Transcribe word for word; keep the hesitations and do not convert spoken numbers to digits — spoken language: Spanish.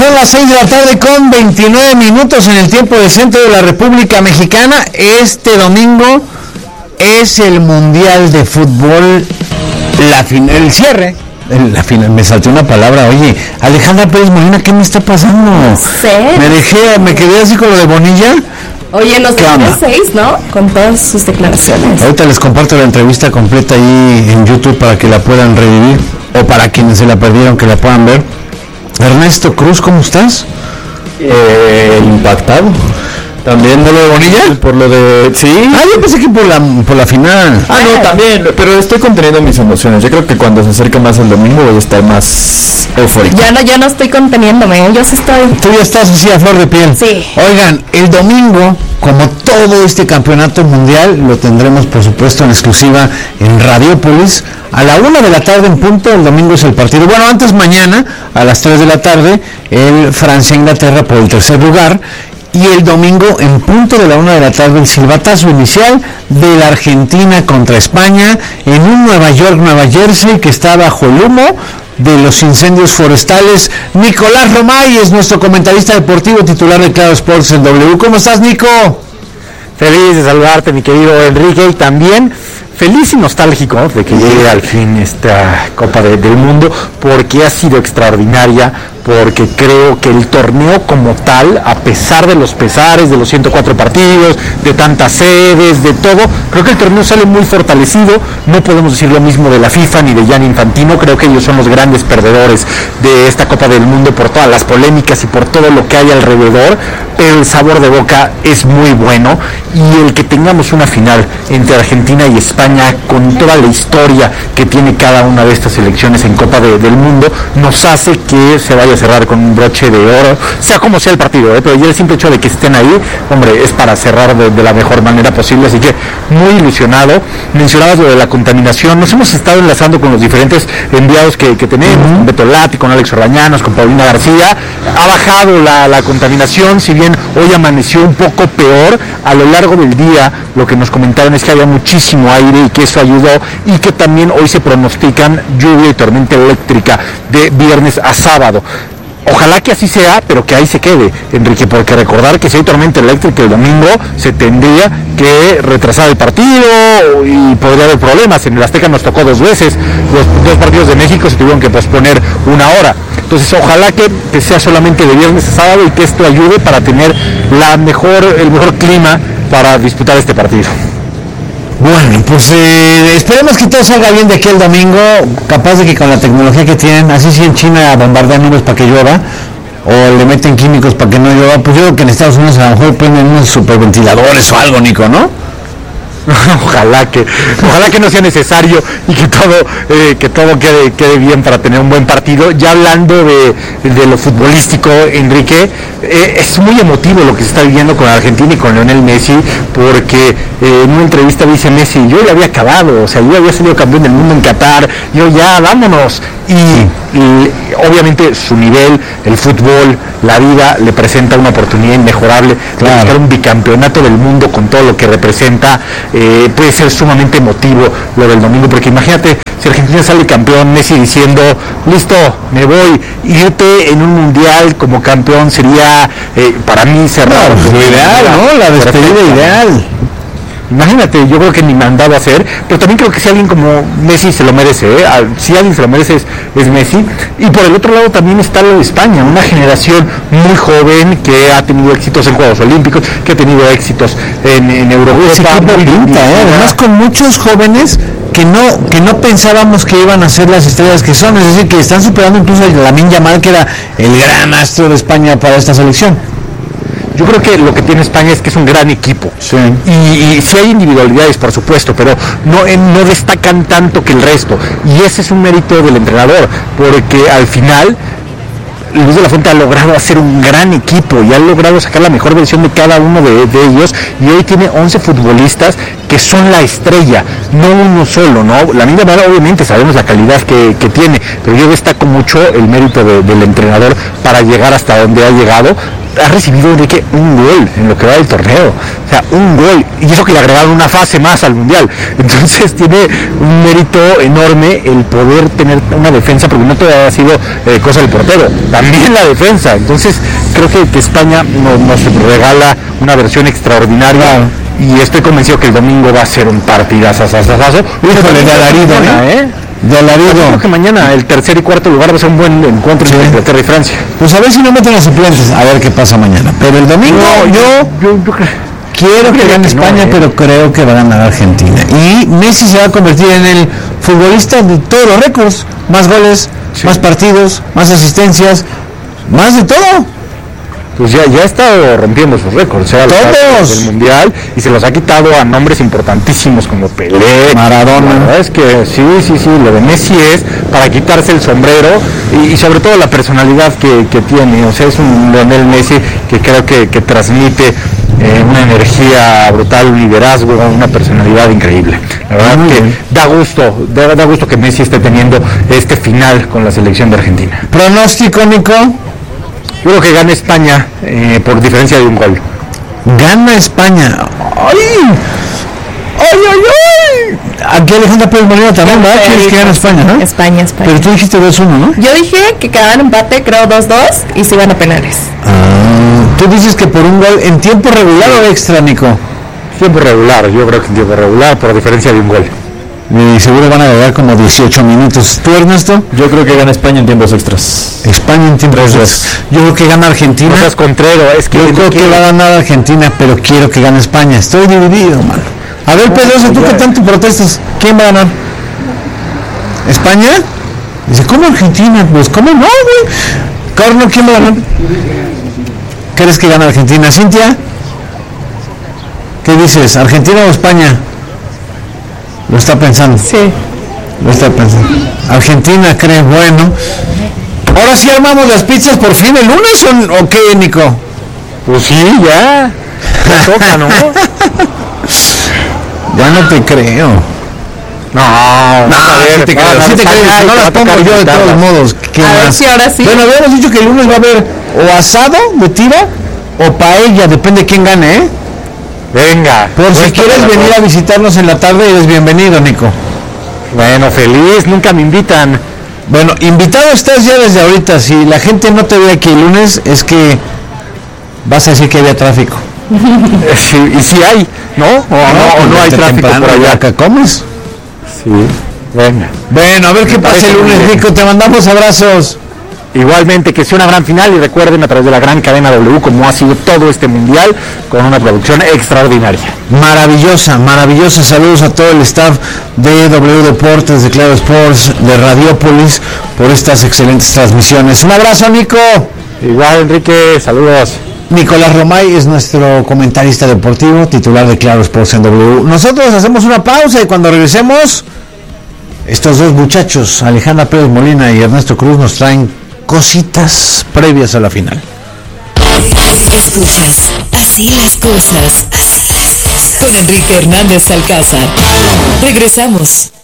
Son las seis de la tarde con veintinueve minutos en el tiempo del centro de la República Mexicana. Este domingo es el Mundial de Fútbol, la final, el cierre. La final, me salté una palabra. Oye, Alejandra Pérez Molina, ¿qué me está pasando? Sí. Me dejé, me quedé así con lo de Bonilla. Oye, nos quedamos seis, ¿no? Con todas sus declaraciones. Ahorita les comparto la entrevista completa ahí en YouTube para que la puedan revivir, o para quienes se la perdieron que la puedan ver. Ernesto Cruz, ¿cómo estás? Eh, impactado. ¿También de lo de Bonilla? Por lo de... Sí. Ah, yo pensé que por la, por la final. Ah, no, también, pero estoy conteniendo mis emociones. Yo creo que cuando se acerque más el domingo voy a estar más eufórico. Ya no, ya no estoy conteniéndome, yo sí estoy... Tú ya estás así a flor de piel. Sí. Oigan, el domingo, como todo este campeonato mundial, lo tendremos por supuesto en exclusiva en Radiopolis. A la una de la tarde en punto, el domingo es el partido. Bueno, antes mañana, a las tres de la tarde, el Francia-Inglaterra por el tercer lugar. Y el domingo, en punto de la una de la tarde, el silbatazo inicial de la Argentina contra España en un Nueva York, Nueva Jersey, que está bajo el humo de los incendios forestales. Nicolás Romay es nuestro comentarista deportivo, titular de Claro Sports en W. ¿Cómo estás, Nico? Feliz de saludarte, mi querido Enrique, y también feliz y nostálgico de que llegue al fin esta Copa de, del Mundo, porque ha sido extraordinaria, porque creo que el torneo como tal, a pesar de los pesares, de los ciento cuatro partidos, de tantas sedes, de todo, creo que el torneo sale muy fortalecido. No podemos decir lo mismo de la FIFA ni de Gianni Infantino. Creo que ellos son los grandes perdedores de esta Copa del Mundo por todas las polémicas y por todo lo que hay alrededor, pero el sabor de boca es muy bueno, y el que tengamos una final entre Argentina y España con toda la historia que tiene cada una de estas selecciones en Copa de, del Mundo nos hace que se vaya a cerrar con un broche de oro, sea como sea el partido, ¿eh? Pero ya el simple hecho de que estén ahí, hombre, es para cerrar de, de la mejor manera posible, así que muy ilusionado. Mencionabas lo de la contaminación, nos hemos estado enlazando con los diferentes enviados que, que tenemos, uh-huh. con Beto Lati, con Alex Orbañanos, con Paulina García. Ha bajado la, la contaminación, si bien hoy amaneció un poco peor. A lo largo del día lo que nos comentaron es que había muchísimo aire y que eso ayudó, y que también hoy se pronostican lluvia y tormenta eléctrica de viernes a sábado. Ojalá que así sea, pero que ahí se quede, Enrique, porque recordar que si hay tormenta eléctrica el domingo, se tendría que retrasar el partido y podría haber problemas. En el Azteca nos tocó dos veces, los dos partidos de México se tuvieron que posponer una hora. Entonces ojalá que, que sea solamente de viernes a sábado y que esto ayude para tener la mejor, el mejor clima para disputar este partido. Bueno, pues eh, esperemos que todo salga bien de aquí el domingo, capaz de que con la tecnología que tienen, así si en China bombardean nubes para que llueva, o le meten químicos para que no llueva, pues yo creo que en Estados Unidos a lo mejor prenden unos superventiladores o algo, Nico, ¿no? Ojalá que ojalá que no sea necesario y que todo eh, que todo quede quede bien para tener un buen partido. Ya hablando de, de lo futbolístico, Enrique, eh, es muy emotivo lo que se está viviendo con Argentina y con Lionel Messi, porque eh, en una entrevista dice Messi: yo ya había acabado, o sea, yo había sido campeón del mundo en Qatar, yo ya, vámonos. Y, y obviamente su nivel, el fútbol, la vida le presenta una oportunidad inmejorable, claro, de buscar un bicampeonato del mundo con todo lo que representa. Eh, puede ser sumamente emotivo lo del domingo, porque imagínate si Argentina sale campeón, Messi diciendo: listo, me voy. Irte en un mundial como campeón sería eh, para mí cerrar. No, lo ideal, ¿no? La despedida ideal. Imagínate, yo creo que ni mandado a hacer, pero también creo que si alguien como Messi se lo merece, ¿eh? Si alguien se lo merece es, es Messi. Y por el otro lado también está lo de España, una generación muy joven que ha tenido éxitos en Juegos Olímpicos, que ha tenido éxitos en, en Europa. Ese equipo pinta, ¿eh? Además con muchos jóvenes que no que no pensábamos que iban a ser las estrellas que son, es decir, que están superando incluso a Lamine Yamal, que era el gran astro de España para esta selección. Yo creo que lo que tiene España es que es un gran equipo, sí. y, y sí hay individualidades, por supuesto, pero no, eh, no destacan tanto que el resto, y ese es un mérito del entrenador, porque al final Luis de la Fuente ha logrado hacer un gran equipo y ha logrado sacar la mejor versión de cada uno de, de ellos, y hoy tiene once futbolistas que son la estrella, no uno solo, ¿no? La misma manera, obviamente sabemos la calidad que, que tiene, pero yo destaco mucho el mérito de, del entrenador para llegar hasta donde ha llegado, ha recibido, Enrique, un gol en lo que va del torneo. O sea, un gol. Y eso que le agregaron una fase más al Mundial. Entonces tiene un mérito enorme el poder tener una defensa, porque no todo ha sido eh, cosa del portero, también la defensa. Entonces creo que, que España nos, nos regala una versión extraordinaria. Y estoy convencido que el domingo va a ser un partidazo. Híjole, de alarido, ¿eh? De alarido. Creo que mañana el tercer y cuarto lugar va a ser un buen encuentro entre Inglaterra y Francia. Pues a ver si no meten a suplentes, a ver qué pasa mañana. Pero el domingo no, yo, yo, yo creo, quiero que gane España, no, ¿eh? Pero creo que va a ganar Argentina. Y Messi se va a convertir en el futbolista de todos los récords. Más goles, sí. Más partidos, más asistencias, más de todo. Pues ya, ya ha estado rompiendo sus récords, o sea, todos del mundial, y se los ha quitado a nombres importantísimos como Pelé, Maradona. La verdad es que sí, sí, sí, lo de Messi es para quitarse el sombrero y, y sobre todo la personalidad que, que tiene. O sea, es un Lionel Messi que creo que, que transmite eh, una energía brutal, un liderazgo, una personalidad increíble. La verdad Muy que bien. da gusto, da, da gusto que Messi esté teniendo este final con la selección de Argentina. ¿Pronóstico, Nico? Yo creo que gana España eh, por diferencia de un gol. Gana España. ¡Ay! ¡Ay, ay, ay! Aquí Alejandra Pérez Molina también, ¿verdad? ¿Quieres que gane España, no? España, España. Pero tú dijiste dos uno, ¿no? Yo dije que quedaban empate, creo dos dos, y se iban a penales. Ah, tú dices que por un gol en tiempo regular o extra, Nico. Tiempo regular, yo creo que en tiempo regular, por diferencia de un gol. Y seguro van a agregar como dieciocho minutos. ¿Tú, Ernesto? Yo creo que gana España en tiempos extras. España en tiempos extras. Yo creo que gana Argentina. No seas contrero, es que yo creo que va a ganar Argentina, pero quiero que gane España. Estoy dividido, mano. A ver, Pedroso, ¿tú qué tanto protestas? ¿Quién va a ganar? ¿España? Dice, ¿cómo Argentina? Pues, ¿cómo no, güey? Carlos, ¿quién va a ganar? ¿Crees que gana Argentina? ¿Cintia? ¿Qué dices? ¿Argentina o España? Lo está pensando. Sí. Lo está pensando. Argentina, cree, bueno. Ahora sí armamos las pizzas por fin el lunes o, o qué, Nico? Pues sí, ya. Ya toca, ¿no? Ya no te creo. No, no, a ver, sí te creo, no, sí te creo. Si no las pongo yo de todos modos. ¿Qué a más? ver si ahora sí. Bueno, habíamos dicho que el lunes va a haber o asado de tira o paella, depende de quién gane, ¿eh? Venga. Por si quieres venir a visitarnos en la tarde, eres bienvenido, Nico. Bueno, feliz, nunca me invitan. Bueno, invitado estás ya desde ahorita. Si la gente no te ve aquí el lunes, es que vas a decir que había tráfico. Sí, y si hay, ¿no? O no, no, o no hay tráfico por allá. ¿Acá comes? Sí, venga. Bueno, a ver qué pasa el lunes, Nico. Te mandamos abrazos. Igualmente, que sea una gran final y recuerden a través de la gran cadena W como ha sido todo este mundial con una producción extraordinaria. Maravillosa, maravillosa. Saludos a todo el staff de W Deportes, de Claro Sports, de Radiópolis por estas excelentes transmisiones. Un abrazo, Nico. Igual, Enrique, saludos. Nicolás Romay es nuestro comentarista deportivo, titular de Claro Sports en W. Nosotros hacemos una pausa y cuando regresemos, estos dos muchachos, Alejandra Pérez Molina y Ernesto Cruz, nos traen cositas previas a la final. Escuchas Así las cosas con Enrique Hernández Alcázar. Regresamos.